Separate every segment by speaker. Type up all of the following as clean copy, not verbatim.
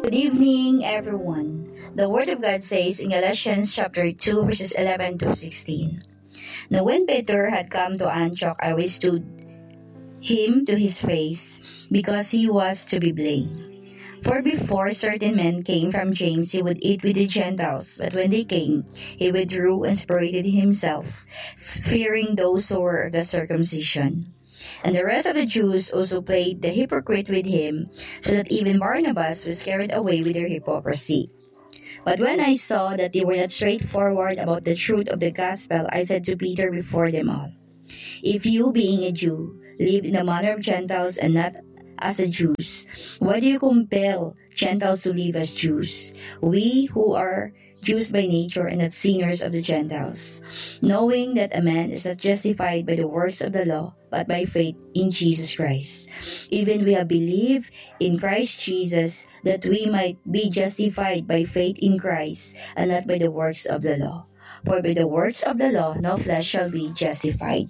Speaker 1: Good evening, everyone. The Word of God says in Galatians chapter 2, verses 11 to 16. Now when Peter had come to Antioch, I withstood him to his face, because he was to be blamed. For before certain men came from James, he would eat with the Gentiles, but when they came, he withdrew and separated himself, fearing those who were of the circumcision. And the rest of the Jews also played the hypocrite with him, so that even Barnabas was carried away with their hypocrisy. But when I saw that they were not straightforward about the truth of the gospel, I said to Peter before them all, "If you, being a Jew, live in the manner of Gentiles and not as the Jews, why do you compel Gentiles to live as Jews? We who are Jews by nature and not sinners of the Gentiles, knowing that a man is not justified by the works of the law, but by faith in Jesus Christ. Even we have believed in Christ Jesus, that we might be justified by faith in Christ, and not by the works of the law. For by the works of the law no flesh shall be justified."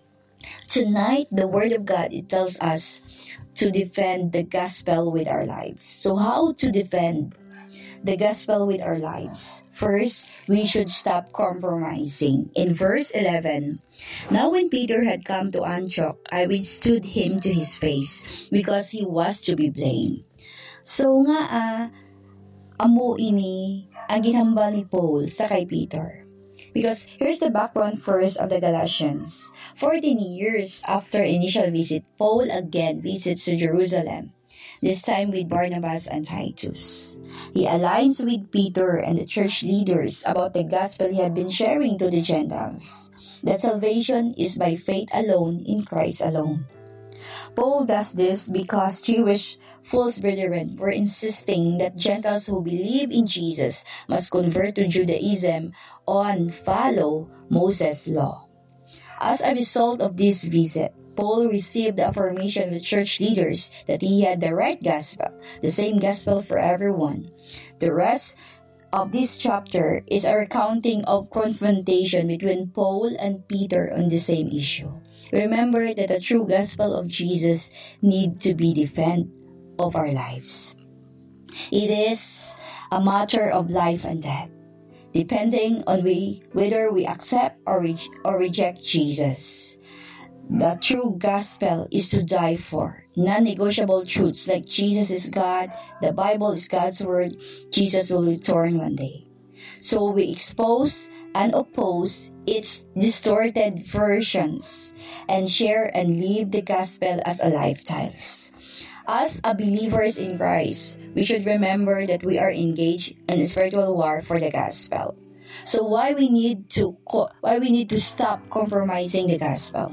Speaker 1: Tonight, the Word of God, it tells us to defend the gospel with our lives. So how to defend the gospel with our lives? First, we should stop compromising. In verse 11, "Now when Peter had come to Antioch, I withstood him to his face, because he was to be blamed." So nga, amo ini ang ginhambal ni Paul sa kay Peter. Because here's the background first of the Galatians. 14 years after initial visit, Paul again visits to Jerusalem, this time with Barnabas and Titus. He aligns with Peter and the church leaders about the gospel he had been sharing to the Gentiles, that salvation is by faith alone in Christ alone. Paul does this because Jewish false brethren were insisting that Gentiles who believe in Jesus must convert to Judaism and follow Moses' law. As a result of this visit, Paul received the affirmation of the church leaders that he had the right gospel, the same gospel for everyone. The rest of this chapter is a recounting of confrontation between Paul and Peter on the same issue. Remember that the true gospel of Jesus need to be defended of our lives. It is a matter of life and death, depending on whether we accept or reject Jesus. The true gospel is to die for. Non-negotiable truths like Jesus is God, the Bible is God's word, Jesus will return one day. So we expose and oppose its distorted versions and share and live the gospel as a lifestyle. As a believers in Christ, we should remember that we are engaged in a spiritual war for the gospel. So why we need to stop compromising the gospel?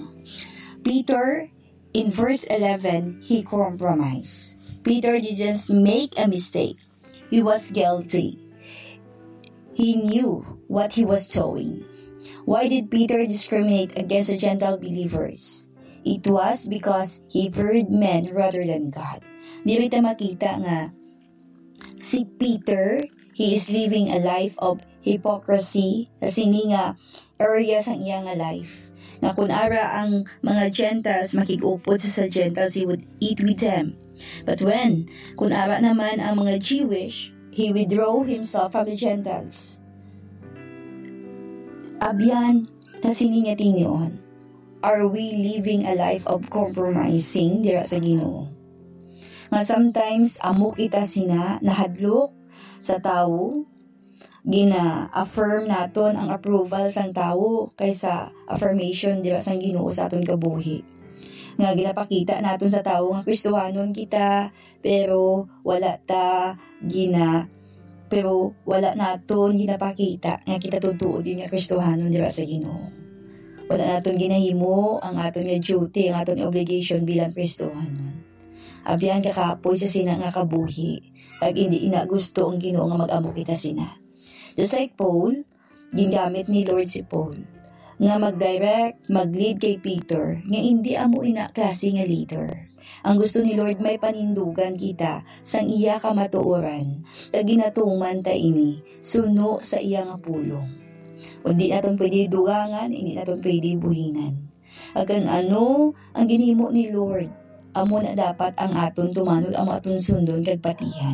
Speaker 1: Peter, in verse 11, he compromised. Peter didn't make a mistake. He was guilty. He knew what he was doing. Why did Peter discriminate against the Gentile believers? It was because he feared men rather than God. Di kita makita nga si Peter, he is living a life of hypocrisy kasi nga areas ang iyang life. Na kung ara ang mga Gentiles makig-upod sa Gentiles, he would eat with them. But kung ara naman ang mga Jewish, he withdraw himself from the Gentiles. Abyan, na siningating yun. Are we living a life of compromising dira sa Ginoo? Nga sometimes, amo kita sina nahadlok sa tawo, gina-affirm naton ang approval sang tawo kaysa affirmation dira sa Ginoo sa aton kabuhi. Nga ginapakita naton sa tawo nga Kristohanon kita, pero wala naton ginapakita nga kita tutuo din nga Kristohanon dira sa Ginoo. Wala naton ginahimo ang aton nga duty, ang aton obligation bilang Kristohanon. Abyan kakapoy sa sina nga kabuhi, kag hindi ina gusto ang Ginoo nga mag-amo kita sina. Just like Paul, gingamit ni Lord si Paul nga mag-direct, mag-lead kay Peter, nga hindi amo ina klase nga leader. Ang gusto ni Lord may panindugan kita sang iya kamatuoran, kag ginatuman ta ini, suno sa iya nga pulong. Hindi naton pwede dugangan, hindi naton pwede buhinan. Agan ang ginhimo ni Lord, amo na dapat ang aton tumanod, ang aton sundon kag patihan.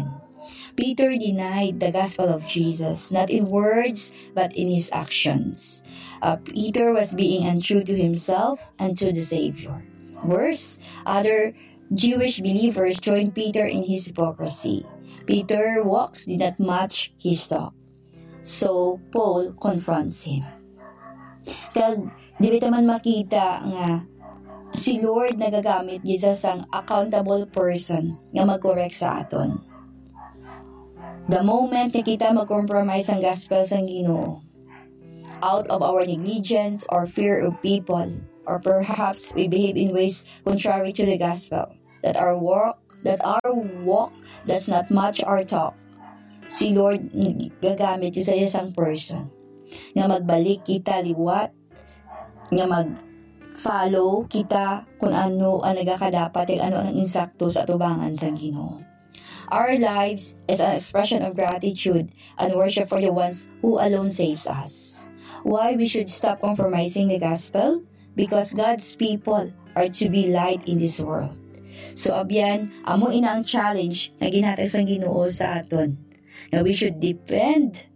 Speaker 1: Peter denied the gospel of Jesus, not in words, but in his actions. Peter was being untrue to himself and to the Savior. Worse, other Jewish believers joined Peter in his hypocrisy. Peter's walks did not match his talk. So, Paul confronts him. Kag, di ba man makita nga si Lord nagagamit Jesus ang accountable person nga mag-correct sa aton. The moment na kita mag-compromise ang gospel sa Ginoo, out of our negligence or fear of people, or perhaps we behave in ways contrary to the gospel, that our walk does not match our talk, si Lord gagamit sa isang person nga magbalik kita liwat, nga mag-follow kita kung ano ang nagakadapat, ano ang insakto sa atubangan sa Ginoo. Our lives is an expression of gratitude and worship for the ones who alone saves us. Why we should stop compromising the gospel? Because God's people are to be light in this world. So abyan, amo ina ang challenge na ginhatag sa Ginoo sa aton. Now we should defend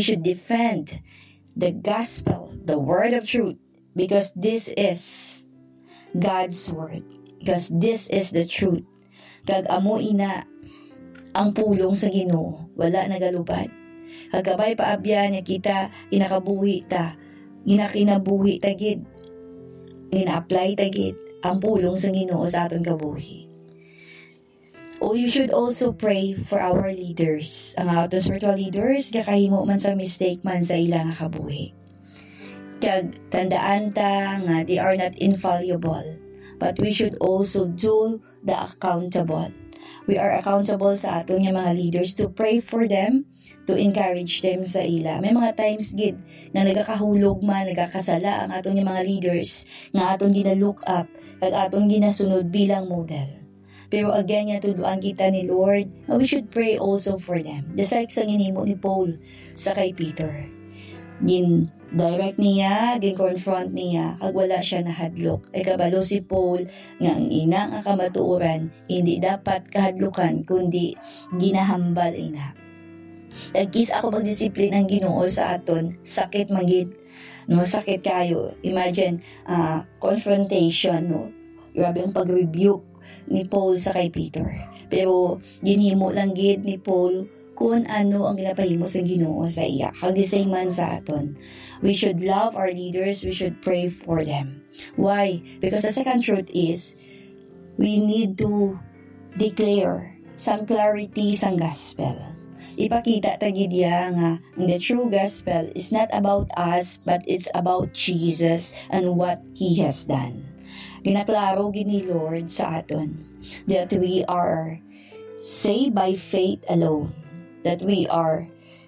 Speaker 1: the gospel, the word of truth, because this is God's word. Because this is the truth. Kag amo ina ang pulong sa Ginoo, wala nagalubad. Kagabay paabyan nga kita inakabuhi ta, inakinabuhi tagid, ina-apply tagid ang pulong sa Ginoo sa aton kabuhi. You should also pray for our leaders. Ang aton spiritual leaders, kakahimo man sa mistake man sa ilang kabuhi. Kag tandaan ta nga they are not infallible, but we should also do the accountable. We are accountable sa aton nga mga leaders to pray for them, to encourage them sa ila. May mga times gid na nagakahulog man, nagakasala ang aton nga mga leaders nga aton gina-look up, kag aton ginasunod bilang model. Pero again nga tuluan kita ni Lord, we should pray also for them. Just like sa ginhimo ni Paul sa kay Peter. Direct niya, confront niya, kag wala siya nahadlok. Kabalo si Paul nga ang ina nga kamatuoran, hindi dapat kahadlukan, kundi ginahambal ina. Tagkis ako magdisiplin ang Ginoo sa aton, sakit magid. No, sakit kayo. Imagine, confrontation, no? Grabe ang pag-rebuke ni Paul sa kay Peter. Pero, ginhimo lang gid ni Paul kung ano ang ginapahimo sa Ginoo sa iya. Kag the same man sa aton. We should love our leaders, we should pray for them. Why? Because the second truth is, we need to declare some clarity sa gospel. Ipakita tagidya nga the true gospel is not about us, but it's about Jesus and what He has done. Ginaklaro gid ni Lord sa aton that we are saved by faith alone, that we are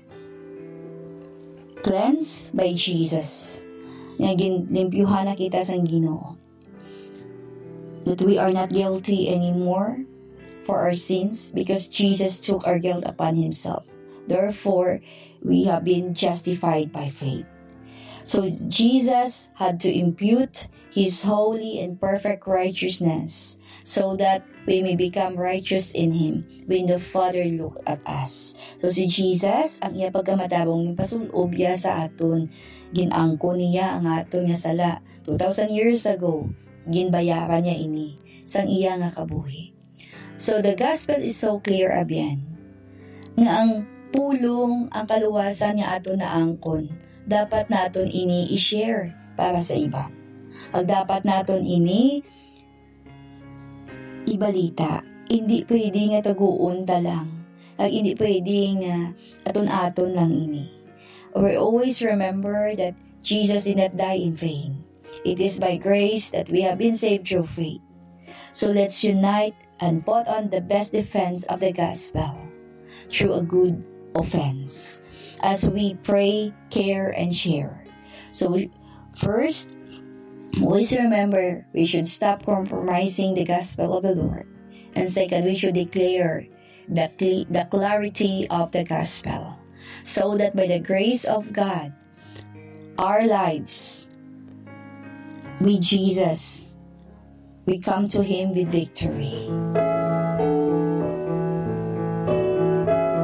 Speaker 1: cleansed by Jesus, nga ginlimpyuhan na kita sa Ginoo, that we are not guilty anymore for our sins because Jesus took our guilt upon Himself. Therefore, we have been justified by faith. So Jesus had to impute His holy and perfect righteousness so that we may become righteous in Him when the Father look at us. So si Jesus, ang iya pagkamatabong pasulob ya sa aton, ginangko niya ang aton nga sala. 2,000 years ago, ginbayaran niya ini sang iya nga kabuhi. So the gospel is so clear abyan, nga ang pulong, ang kaluwasan nga aton na angkon, dapat naton ini i-share para sa iba. Pag dapat naton ini ibalita, hindi pwede nga taguon ta lang. Pag hindi pwede nga aton-aton lang ini. We always remember that Jesus did not die in vain. It is by grace that we have been saved through faith. So let's unite and put on the best defense of the gospel through a good offense as we pray, care, and share. So first, always remember we should stop compromising the gospel of the Lord. And second, we should declare the clarity of the gospel so that by the grace of God, our lives with Jesus, we come to Him with victory.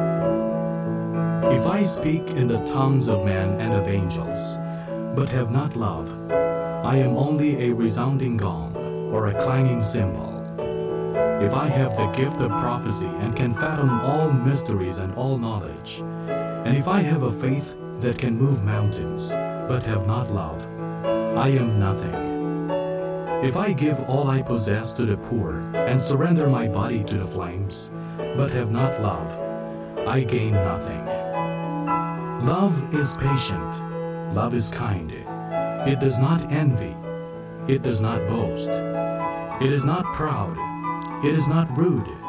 Speaker 2: If I speak in the tongues of men and of angels, but have not love, I am only a resounding gong or a clanging cymbal. If I have the gift of prophecy and can fathom all mysteries and all knowledge, and if I have a faith that can move mountains, but have not love, I am nothing. If I give all I possess to the poor and surrender my body to the flames, but have not love, I gain nothing. Love is patient. Love is kind. It does not envy. It does not boast. It is not proud. It is not rude.